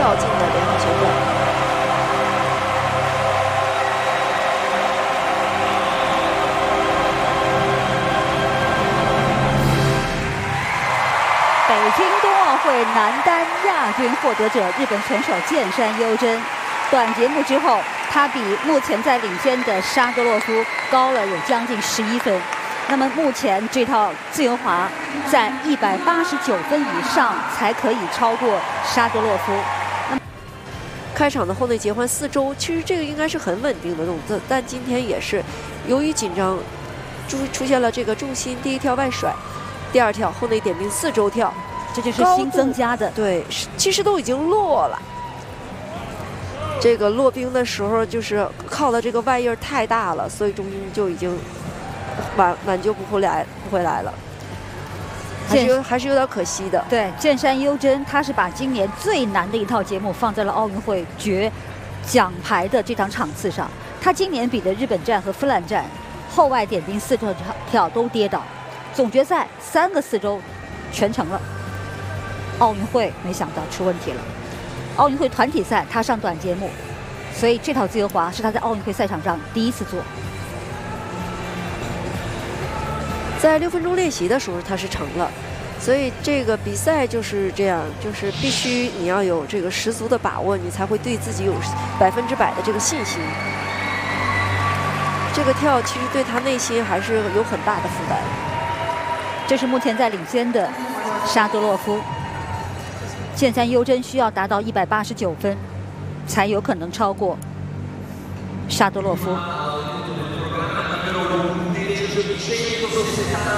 跳进了连环旋转。 北京冬奥会男单亚军获得者日本选手剑山优真，短节目之后，他比目前在领先的沙格洛夫高了有将近11分。那么目前这套自由滑在189分以上才可以超过沙格洛夫。 开场的后内结换4周，其实这个应该是很稳定的动作，但今天也是由于紧张，出现了这个重心第一跳外甩。 第二跳后内点并4周跳， 这就是新增加的。 对，其实都已经落了。这个落冰的时候，就是靠的这个外叶太大了，所以重心就已经挽救不回来了，还是有点可惜的。 对，剑山优真，他是把今年最难的一套节目放在了奥运会决奖牌的这场场次上。他今年比的日本站和芬兰站，后外点并4周跳都跌倒。 总决赛3个4周全成了，奥运会没想到出问题了。奥运会团体赛他上短节目，所以这套自由滑是他在奥运会赛场上第一次做。 在6分钟练习的时候他是成了，所以这个比赛就是这样，就是必须你要有这个十足的把握，你才会对自己有100%的这个信心。这个跳其实对他内心还是有很大的负担。 这是目前在领先的沙格洛夫，剑山优真需要达到189分，才有可能超过沙德洛夫。